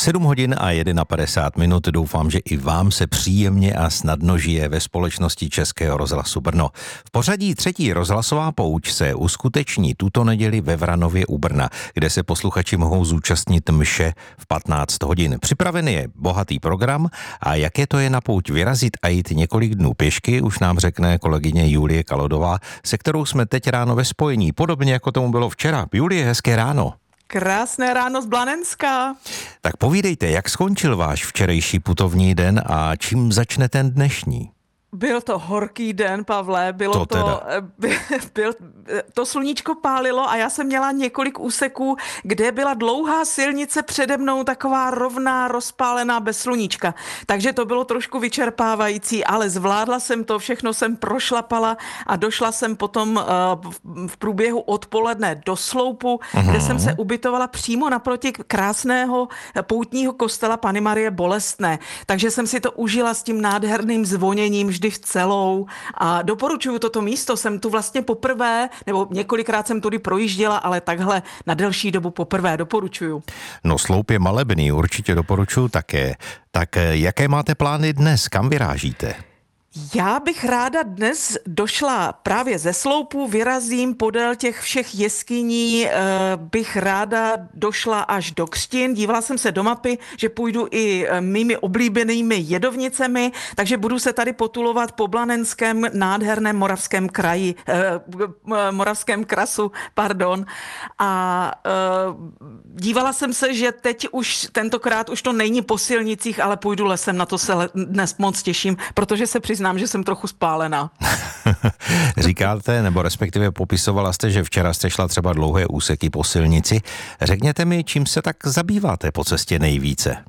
7 hodin a 51 minut. Doufám, že i vám se příjemně a snadno žije ve společnosti Českého rozhlasu Brno. V pořadí třetí rozhlasová pouť se uskuteční tuto neděli ve Vranově u Brna, kde se posluchači mohou zúčastnit mše v 15 hodin. Připraven je bohatý program a jaké to je na pouť vyrazit a jít několik dnů pěšky, už nám řekne kolegyně Julie Kalodová, se kterou jsme teď ráno ve spojení, podobně jako tomu bylo včera. Julie, hezké ráno. Krásné ráno z Blanenska. Tak povídejte, jak skončil váš včerejší putovní den a čím začne ten dnešní? Byl to horký den, Pavle, to sluníčko pálilo a já jsem měla několik úseků, kde byla dlouhá silnice přede mnou, taková rovná, rozpálená bez sluníčka. Takže to bylo trošku vyčerpávající, ale zvládla jsem to, všechno jsem prošlapala a došla jsem potom v průběhu odpoledne do Sloupu, kde jsem se ubytovala přímo naproti krásného poutního kostela Panny Marie Bolestné. Takže jsem si to užila s tím nádherným zvoněním vždy v celou a doporučuju toto místo. Jsem tu vlastně poprvé, nebo několikrát jsem tudy projížděla, ale takhle na delší dobu poprvé doporučuju. No, Sloup je malebný, určitě doporučuju také. Tak jaké máte plány dnes? Kam vyrážíte? Já bych ráda dnes došla právě ze Sloupu, vyrazím podél těch všech jeskyní, bych ráda došla až do Křtin. Dívala jsem se do mapy, že půjdu i mými oblíbenými jedovnicemi, takže budu se tady potulovat po Blanenském nádherném moravském kraji, moravském krasu, pardon. A dívala jsem se, že tentokrát už to není po silnicích, ale půjdu lesem, na to se dnes moc těším, protože se přiznám, že jsem trochu spálená. Říkáte, nebo respektive popisovala jste, že včera jste šla třeba dlouhé úseky po silnici. Řekněte mi, čím se tak zabýváte po cestě nejvíce?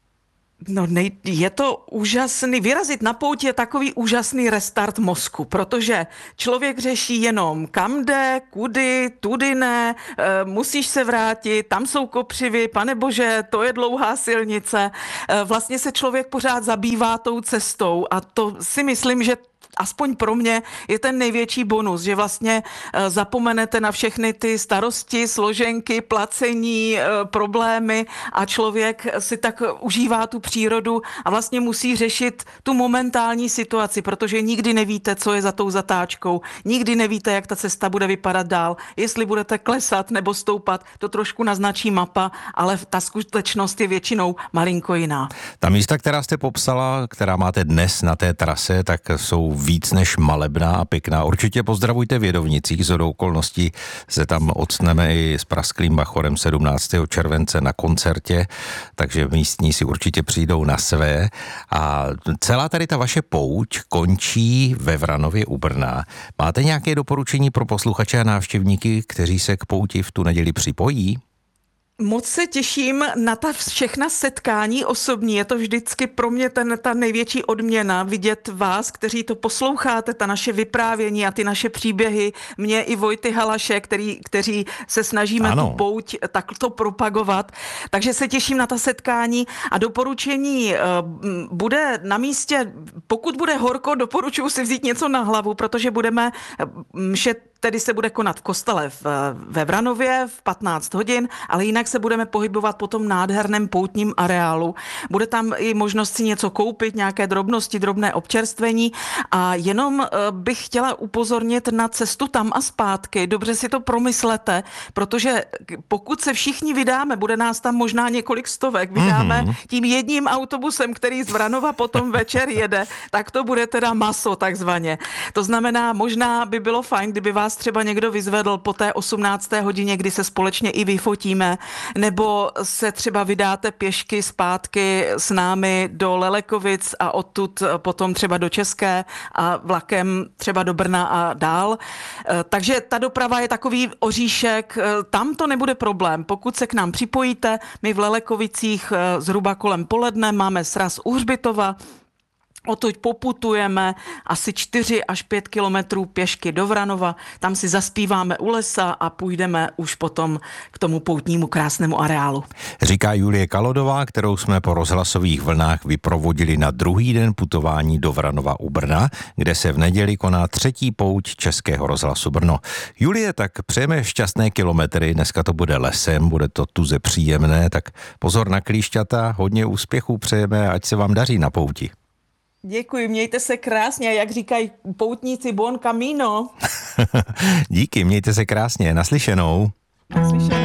No, je to úžasný, vyrazit na pouť je takový úžasný restart mozku, protože člověk řeší jenom kam jde, kudy, tudy ne, musíš se vrátit, tam jsou kopřivy, panebože, to je dlouhá silnice. Vlastně se člověk pořád zabývá tou cestou a to si myslím, že aspoň pro mě je ten největší bonus, že vlastně zapomenete na všechny ty starosti, složenky, placení, problémy a člověk si tak užívá tu přírodu a vlastně musí řešit tu momentální situaci, protože nikdy nevíte, co je za tou zatáčkou, nikdy nevíte, jak ta cesta bude vypadat dál, jestli budete klesat nebo stoupat, to trošku naznačí mapa, ale ta skutečnost je většinou malinko jiná. Ta místa, která jste popsala, která máte dnes na té trase, tak jsou víc než malebná a pěkná. Určitě pozdravujte v Jedovnicích, shodou okolností se tam odstneme i s Prasklým Bachorem 17. července na koncertě, takže místní si určitě přijdou na své. A celá tady ta vaše pouť končí ve Vranově u Brna. Máte nějaké doporučení pro posluchače a návštěvníky, kteří se k pouti v tu neděli připojí? Moc se těším na ta všechna setkání osobní. Je to vždycky pro mě ta největší odměna vidět vás, kteří to posloucháte, ta naše vyprávění a ty naše příběhy. Mě i Vojty Halaše, kteří se snažíme tu pouť takto propagovat. Takže se těším na ta setkání a doporučení bude na místě. Pokud bude horko, doporučuji si vzít něco na hlavu, protože budeme tedy se bude konat v kostele ve Vranově v 15 hodin, ale jinak se budeme pohybovat po tom nádherném poutním areálu. Bude tam i možnost si něco koupit, nějaké drobnosti, drobné občerstvení a jenom bych chtěla upozornit na cestu tam a zpátky. Dobře si to promyslete, protože pokud se všichni vydáme, bude nás tam možná několik stovek, vydáme tím jedním autobusem, který z Vranova potom večer jede, tak to bude teda maso takzvaně. To znamená, možná by bylo fajn, kdyby vás třeba někdo vyzvedl po té 18. hodině, kdy se společně i vyfotíme, nebo se třeba vydáte pěšky zpátky s námi do Lelekovic a odtud potom třeba do České a vlakem třeba do Brna a dál. Takže ta doprava je takový oříšek, tam to nebude problém. Pokud se k nám připojíte, my v Lelekovicích zhruba kolem poledne máme sraz u Hřbitova, Odtud poputujeme asi 4 až 5 kilometrů pěšky do Vranova, tam si zaspíváme u lesa a půjdeme už potom k tomu poutnímu krásnému areálu. Říká Julie Kalodová, kterou jsme po rozhlasových vlnách vyprovodili na druhý den putování do Vranova u Brna, kde se v neděli koná třetí pouť Českého rozhlasu Brno. Julie, tak přejeme šťastné kilometry, dneska to bude lesem, bude to tuze příjemné, tak pozor na klíšťata, hodně úspěchů přejeme, ať se vám daří na pouti. Děkuji, mějte se krásně, jak říkají poutníci, buon camino. Díky, mějte se krásně, naslyšenou. Naslyšenou.